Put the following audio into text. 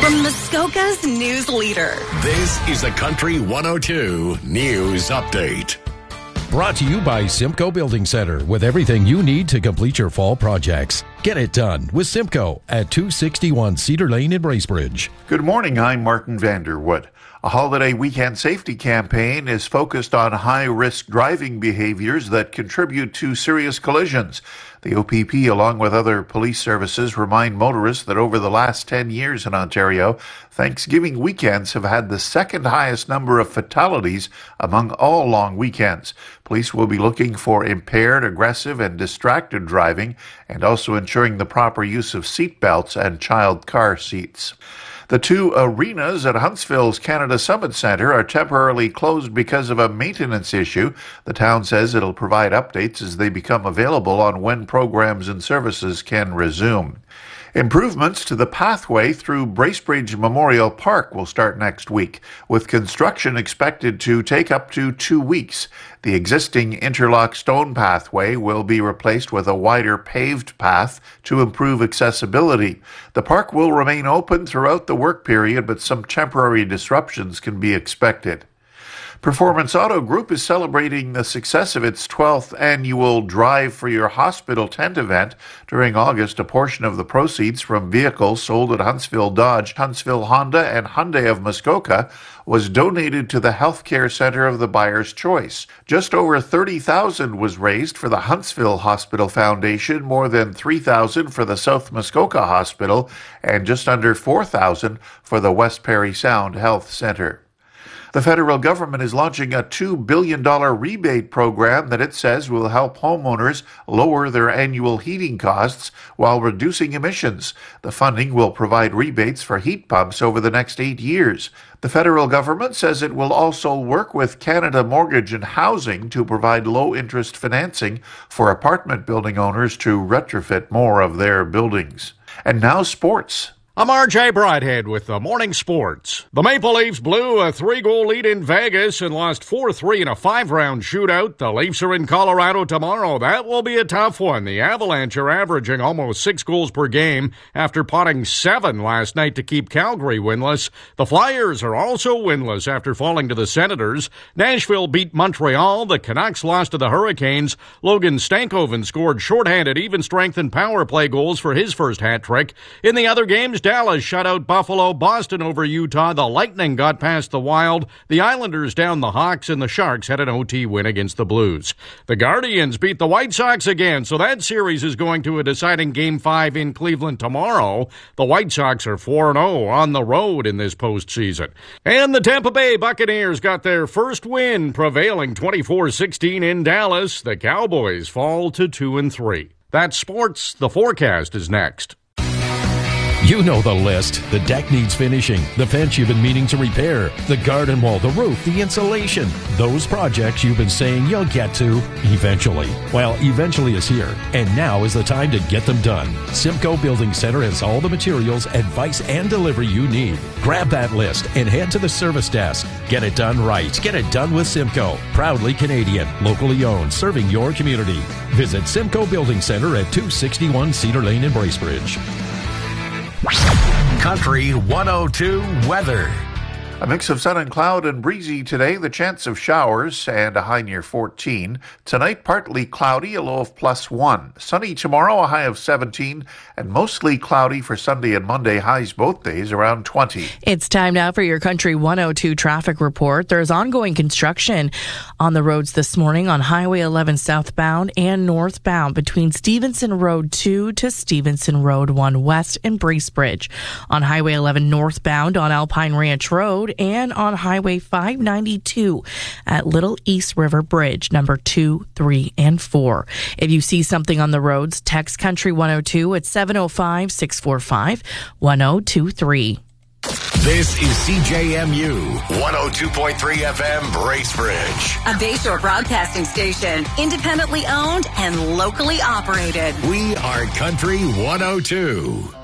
From Muskoka's news leader. This is the Country 102 News Update. Brought to you by Simcoe Building Center, with everything you need to complete your fall projects. Get it done with Simcoe at 261 Cedar Lane in Bracebridge. Good morning, I'm Martin Vanderwood. A holiday weekend safety campaign is focused on high-risk driving behaviors that contribute to serious collisions. The OPP, along with other police services, remind motorists that over the last 10 years in Ontario, Thanksgiving weekends have had the second highest number of fatalities among all long weekends. Police will be looking for impaired, aggressive, and distracted driving, and also ensuring the proper use of seat belts and child car seats. The two arenas at Huntsville's Canada Summit Centre are temporarily closed because of a maintenance issue. The town says it'll provide updates as they become available on when programs and services can resume. Improvements to the pathway through Bracebridge Memorial Park will start next week, with construction expected to take up to 2 weeks. The existing interlock stone pathway will be replaced with a wider paved path to improve accessibility. The park will remain open throughout the work period, but some temporary disruptions can be expected. Performance Auto Group is celebrating the success of its 12th annual Drive for Your Hospital tent event. During August, a portion of the proceeds from vehicles sold at Huntsville Dodge, Huntsville Honda, and Hyundai of Muskoka was donated to the Healthcare Center of the Buyer's Choice. Just over $30,000 was raised for the Huntsville Hospital Foundation, more than $3,000 for the South Muskoka Hospital, and just under $4,000 for the West Parry Sound Health Center. The federal government is launching a $2 billion rebate program that it says will help homeowners lower their annual heating costs while reducing emissions. The funding will provide rebates for heat pumps over the next 8 years. The federal government says it will also work with Canada Mortgage and Housing to provide low-interest financing for apartment building owners to retrofit more of their buildings. And now sports. I'm RJ Brighthead with the Morning Sports. The Maple Leafs blew a 3-goal lead in Vegas and lost 4-3 in a 5-round shootout. The Leafs are in Colorado tomorrow. That will be a tough one. The Avalanche are averaging almost 6 goals per game after potting 7 last night to keep Calgary winless. The Flyers are also winless after falling to the Senators. Nashville beat Montreal. The Canucks lost to the Hurricanes. Logan Stankoven scored shorthanded, even-strength and power play goals for his first hat trick. In the other games, Dallas shut out Buffalo, Boston over Utah, the Lightning got past the Wild, the Islanders down the Hawks, and the Sharks had an OT win against the Blues. The Guardians beat the White Sox again, so that series is going to a deciding Game 5 in Cleveland tomorrow. The White Sox are 4-0 on the road in this postseason. And the Tampa Bay Buccaneers got their first win, prevailing 24-16 in Dallas. The Cowboys fall to 2-3. That's sports. The forecast is next. You know the list. The deck needs finishing, the fence you've been meaning to repair, the garden wall, the roof, the insulation. Those projects you've been saying you'll get to eventually. Well, eventually is here, and now is the time to get them done. Simcoe Building Center has all the materials, advice, and delivery you need. Grab that list and head to the service desk. Get it done right. Get it done with Simcoe. Proudly Canadian, locally owned, serving your community. Visit Simcoe Building Center at 261 Cedar Lane in Bracebridge. Country 102 weather. A mix of sun and cloud and breezy today, the chance of showers and a high near 14. Tonight, partly cloudy, a low of +1. Sunny tomorrow, a high of 17, and mostly cloudy for Sunday and Monday, highs both days around 20. It's time now for your Country 102 traffic report. There's ongoing construction on the roads this morning on Highway 11 southbound and northbound between Stevenson Road 2 to Stevenson Road 1 west in Bracebridge. On Highway 11 northbound on Alpine Ranch Road and on Highway 592 at Little East River Bridge, number 2, 3, and 4. If you see something on the roads, text Country 102 at 705-645-1023. This is CJMU 102.3 FM Bracebridge. A Bayshore broadcasting station, independently owned and locally operated. We are Country 102.